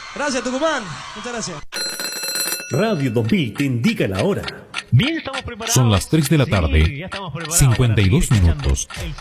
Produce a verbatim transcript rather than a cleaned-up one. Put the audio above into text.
Gracias, Tucumán. Muchas gracias. Radio dos mil te indica la hora. Bien, estamos preparados. Son las tres de la tarde, Sí, ya estamos preparados cincuenta y dos para seguir minutos. escuchando el